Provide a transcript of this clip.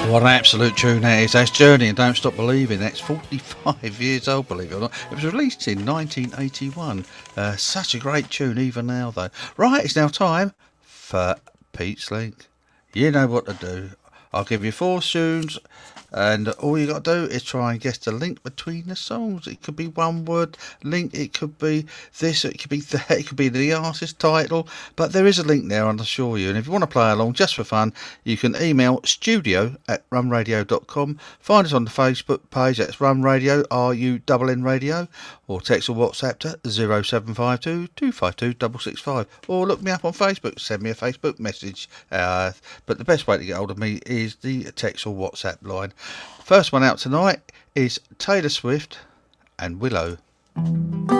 What an absolute tune that is. That's Journey and Don't Stop Believing. That's 45 years old, believe it or not. It was released in 1981. Such a great tune, even now, though. Right, it's now time for Pete's Link. You know what to do. I'll give you 4 tunes, and all you got to do is try and guess the link between the songs. It could be one word link, it could be this, it could be that, it could be the artist title, but there is a link there, I'll assure you. And if you want to play along just for fun, you can email studio@rumradio.com, find us on the Facebook page, that's Rum Radio, RUNN Radio, or text or WhatsApp to 0752 252 665, or look me up on Facebook, send me a Facebook message. But the best way to get hold of me is the text or WhatsApp line. First one out tonight is Taylor Swift and Willow.